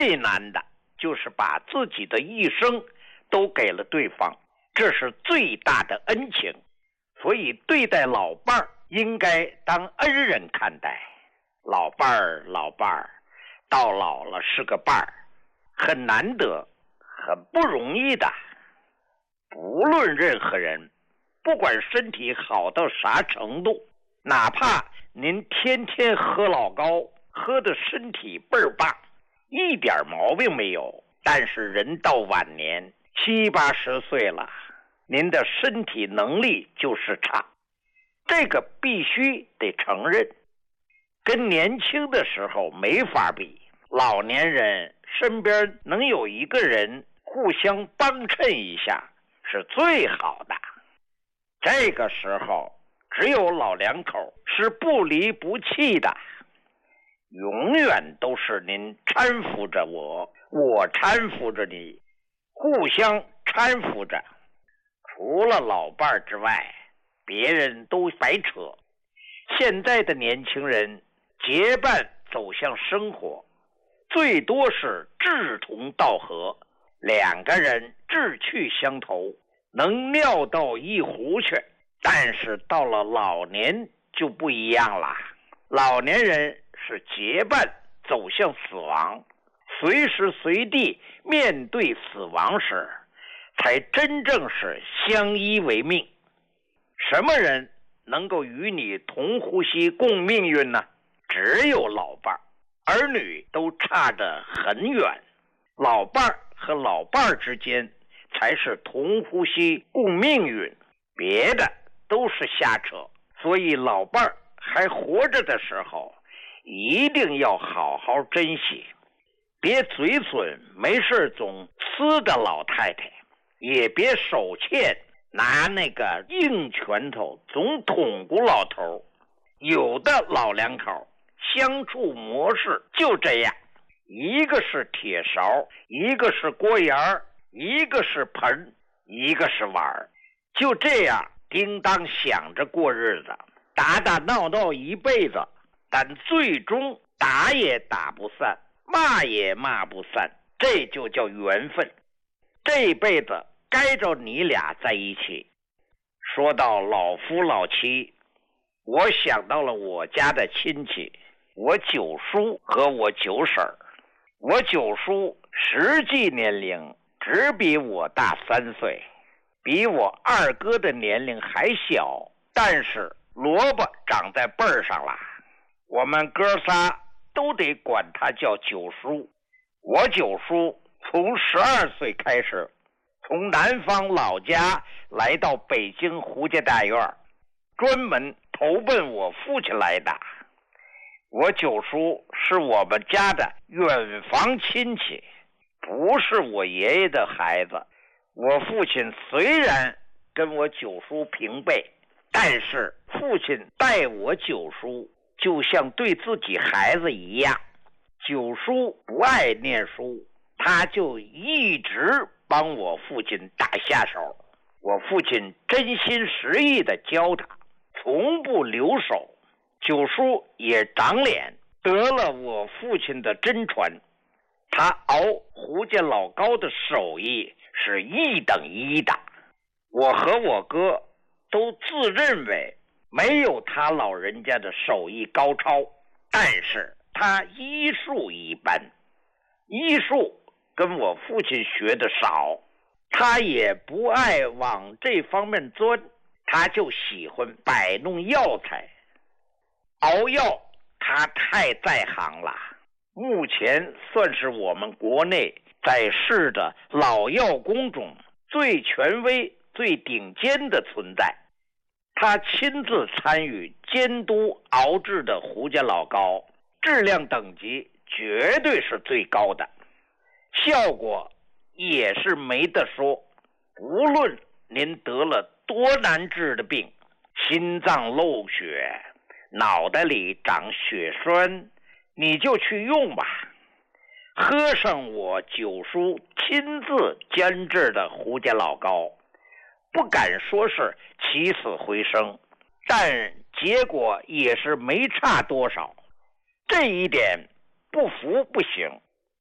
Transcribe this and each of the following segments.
最难的就是把自己的一生都给了对方，这是最大的恩情。所以对待老伴儿应该当恩人看待。老伴儿到老了是个伴儿，很难得，很不容易的。不论任何人，不管身体好到啥程度，哪怕您天天喝老高，喝的身体倍儿棒，一点毛病没有，但是人到晚年70、80岁了，您的身体能力就是差，这个必须得承认。跟年轻的时候没法比，老年人身边能有一个人互相帮衬一下是最好的。这个时候只有老两口是不离不弃的，永远都是您搀扶着我，我搀扶着你，互相搀扶着。除了老伴儿之外，别人都白扯。现在的年轻人结伴走向生活，最多是志同道合，两个人志趣相投，能尿到一壶去。但是到了老年就不一样了，老年人是结伴走向死亡，随时随地面对死亡时，才真正是相依为命。什么人能够与你同呼吸共命运呢？只有老伴儿，儿女都差得很远，老伴儿和老伴儿之间才是同呼吸共命运，别的都是瞎扯。所以老伴儿还活着的时候，一定要好好珍惜，别嘴损没事总呲的老太太，也别手欠拿那个硬拳头总捅咕老头。有的老两口相处模式就这样，一个是铁勺，一个是锅沿儿，一个是盆，一个是碗，就这样叮当想着过日子，打打闹闹一辈子，但最终打也打不散，骂也骂不散，这就叫缘分。这一辈子该着你俩在一起。说到老夫老妻，我想到了我家的亲戚，我九叔和我九婶儿。我九叔实际年龄只比我大3岁，比我二哥的年龄还小，但是萝卜长在辈儿上了，我们哥仨都得管他叫九叔。我九叔从12岁开始从南方老家来到北京胡家大院，专门投奔我父亲来的。我九叔是我们家的远房亲戚，不是我爷爷的孩子。我父亲虽然跟我九叔平辈，但是父亲待我九叔就像对自己孩子一样。九叔不爱念书，他就一直帮我父亲打下手。我父亲真心实意地教他，从不留手。九叔也长脸，得了我父亲的真传。他熬胡家老高的手艺是1等1的。我和我哥都自认为没有他老人家的手艺高超，但是他医术一般，医术跟我父亲学的少，他也不爱往这方面钻，他就喜欢摆弄药材。熬药他太在行了，目前算是我们国内在世的老药工中最权威最顶尖的存在。他亲自参与监督熬制的胡家老高，质量等级绝对是最高的，效果也是没得说。无论您得了多难治的病，心脏漏血，脑袋里长血栓，你就去用吧。喝上我九叔亲自监制的胡家老高，不敢说是起死回生，但结果也是没差多少。这一点不服不行。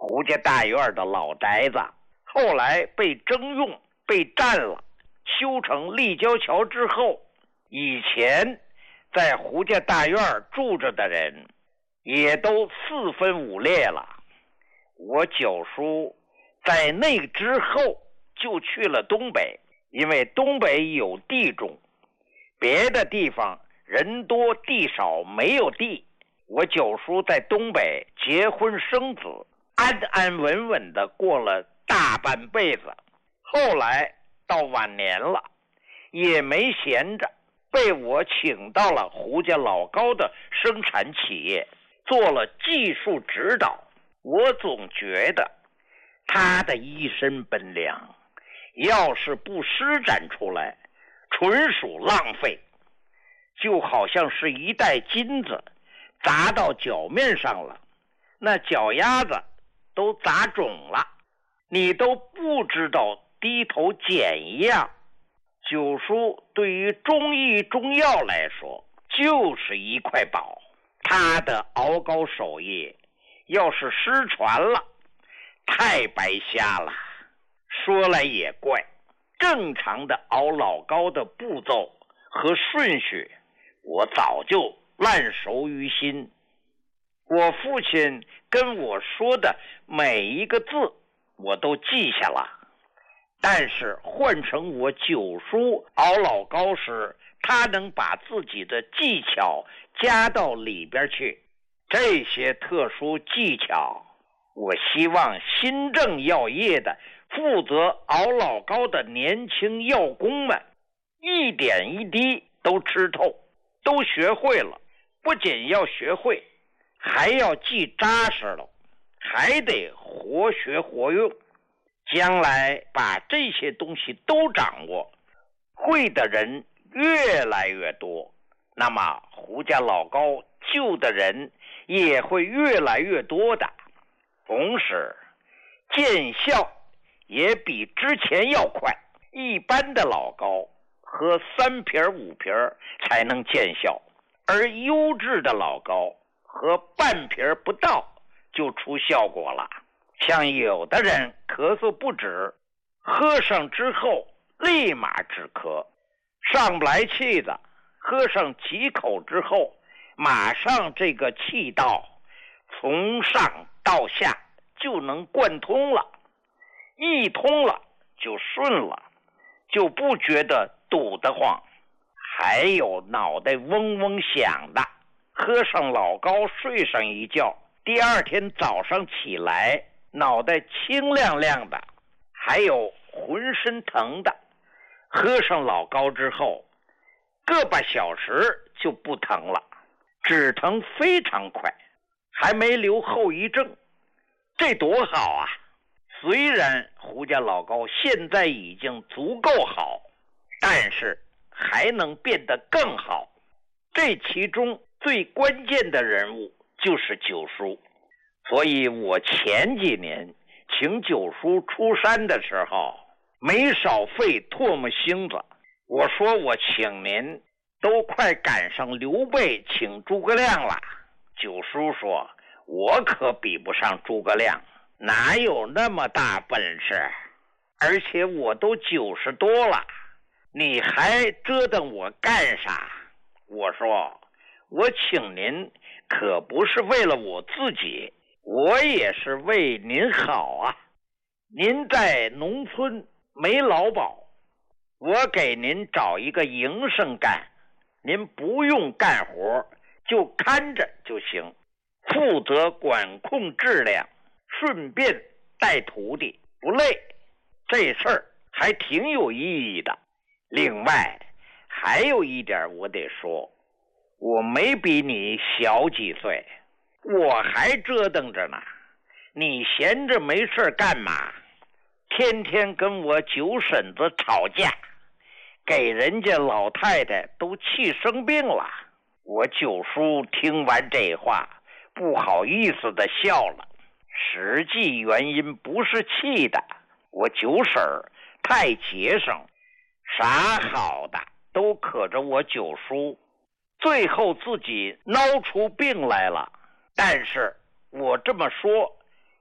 胡家大院的老宅子后来被征用，被占了，修成立交桥之后，以前在胡家大院住着的人也都四分五裂了。我九叔在那之后就去了东北，因为东北有地种，别的地方人多地少没有地。我九叔在东北结婚生子，安安稳稳的过了大半辈子，后来到晚年了也没闲着，被我请到了胡家老高的生产企业做了技术指导。我总觉得他的一身本领要是不施展出来，纯属浪费，就好像是一袋金子砸到脚面上了，那脚丫子都砸肿了，你都不知道低头捡一样。九叔对于中医中药来说就是一块宝，他的熬膏手艺要是失传了，太白瞎了。说来也怪，正常的熬老膏的步骤和顺序我早就烂熟于心，我父亲跟我说的每一个字我都记下了，但是换成我九叔熬老膏时，他能把自己的技巧加到里边去。这些特殊技巧，我希望新政药业的负责熬老膏的年轻药工们一点一滴都吃透，都学会了。不仅要学会，还要记扎实了，还得活学活用。将来把这些东西都掌握，会的人越来越多，那么胡家老高救的人也会越来越多的，同时见效也比之前要快。一般的老高喝3瓶5瓶才能见效，而优质的老高喝半瓶不到就出效果了。像有的人咳嗽不止，喝上之后立马止咳，上不来气子，喝上几口之后，马上这个气道从上到下就能贯通了，一通了就顺了，就不觉得堵得慌。还有脑袋嗡嗡响的，喝上老高睡上一觉，第二天早上起来脑袋清亮亮的。还有浑身疼的，喝上老高之后个把小时就不疼了，止疼非常快，还没留后遗症，这多好啊！虽然胡家老高现在已经足够好，但是还能变得更好。这其中最关键的人物就是九叔，所以我前几年请九叔出山的时候没少费唾沫星子。我说我请您都快赶上刘备请诸葛亮了。九叔说我可比不上诸葛亮，哪有那么大本事，而且我都90多了，你还折腾我干啥？我说我请您可不是为了我自己，我也是为您好啊。您在农村没劳保，我给您找一个营生干，您不用干活，就看着就行，负责管控质量，顺便带徒弟，不累，这事儿还挺有意义的。另外还有一点我得说，我没比你小几岁，我还折腾着呢，你闲着没事干嘛？天天跟我九婶子吵架，给人家老太太都气生病了。我九叔听完这话不好意思的笑了，实际原因不是气的，我九婶太节省，啥好的都可着我九叔，最后自己闹出病来了。但是我这么说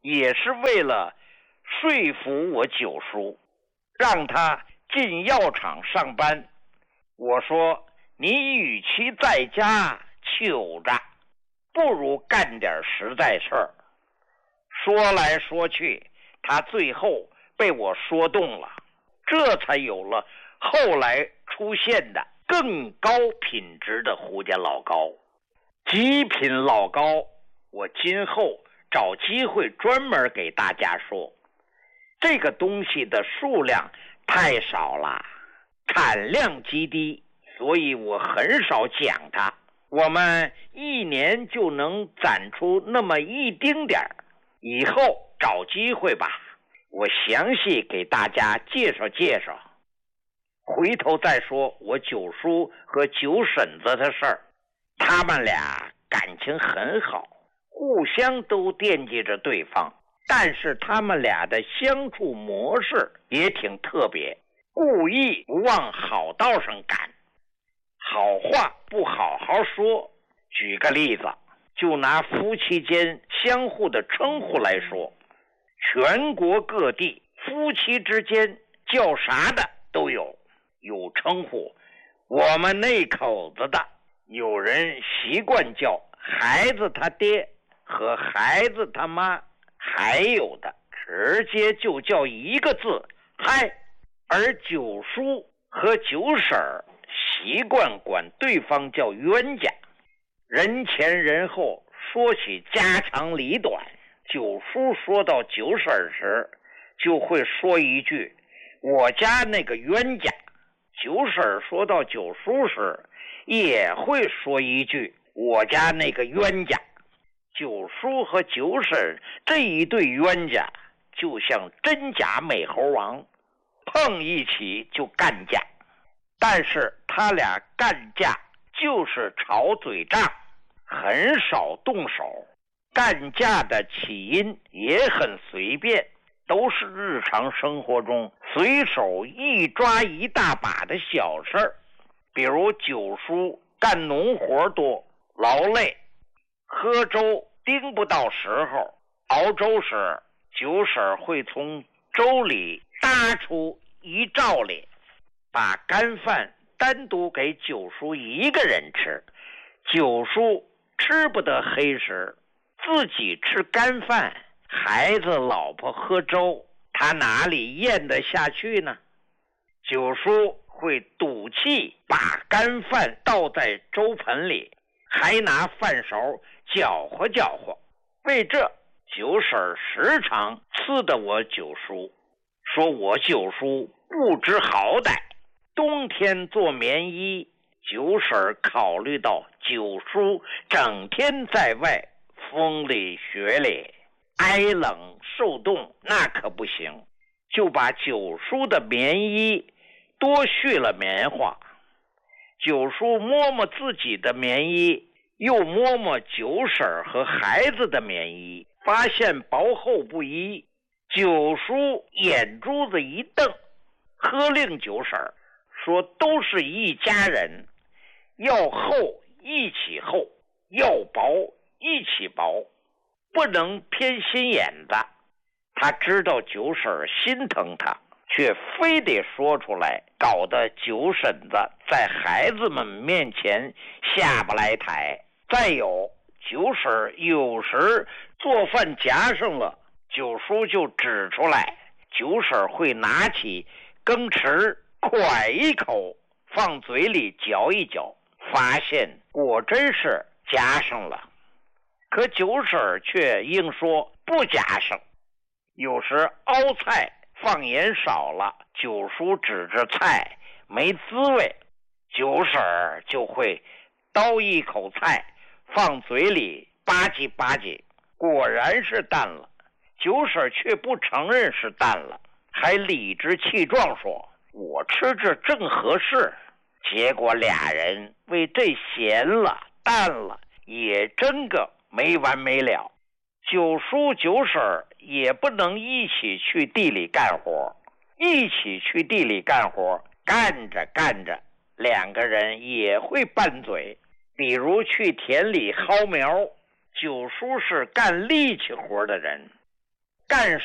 也是为了说服我九叔，让他进药厂上班。我说，你与其在家求着，不如干点实在事儿。说来说去，他最后被我说动了，这才有了后来出现的更高品质的胡家老高。极品老高，我今后找机会专门给大家说。这个东西的数量太少了，产量极低，所以我很少讲它。我们一年就能攒出那么一丁点儿，以后找机会吧，我详细给大家介绍介绍。回头再说我九叔和九婶子的事儿，他们俩感情很好，互相都惦记着对方，但是他们俩的相处模式也挺特别，故意不往好道上赶，好话不好好说。举个例子，就拿夫妻间相互的称呼来说，全国各地夫妻之间叫啥的都有称呼。我们那口子的，有人习惯叫孩子他爹和孩子他妈，还有的直接就叫一个字嗨。而九叔和九婶习惯管对方叫冤家，人前人后说起家长里短。九叔说到九婶时，就会说一句我家那个冤家。九婶说到九叔时，也会说一句我家那个冤家。九叔和九婶这一对冤家就像真假美猴王，碰一起就干架。但是他俩干架就是吵嘴仗，很少动手。干架的起因也很随便，都是日常生活中随手一抓一大把的小事儿。比如九叔干农活多，劳累，喝粥盯不到时候，熬粥时九婶会从粥里搭出一罩里，把干饭单独给九叔一个人吃。九叔吃不得黑食，自己吃干饭，孩子老婆喝粥，他哪里咽得下去呢？九叔会赌气把干饭倒在粥盆里，还拿饭勺搅和搅和。为这，九婶时常呲得我九叔，说我九叔不知好歹。冬天做棉衣，九婶考虑到九叔整天在外风里雪里挨冷受冻，那可不行，就把九叔的棉衣多续了棉花。九叔摸摸自己的棉衣，又摸摸九婶和孩子的棉衣，发现薄厚不一。九叔眼珠子一瞪，喝令九婶说都是一家人，要厚一起厚，要薄一起薄，不能偏心眼子。他知道九婶心疼他，却非得说出来，搞得九婶子在孩子们面前下不来台。再有，九婶有时做饭夹上了，九叔就指出来，九婶会拿起羹匙蒯一口，放嘴里嚼一嚼，发现果真是夹上了。可九婶却硬说不夹上。有时熬菜放盐少了，九叔指着菜没滋味，九婶就会叨一口菜放嘴里吧唧吧唧，果然是淡了。九婶却不承认是淡了，还理直气壮说我吃着正合适。结果俩人为这咸了淡了也争个没完没了。九叔九婶也不能一起去地里干活，一起去地里干活，干着干着两个人也会拌嘴。比如去田里薅苗，九叔是干力气活的人， 干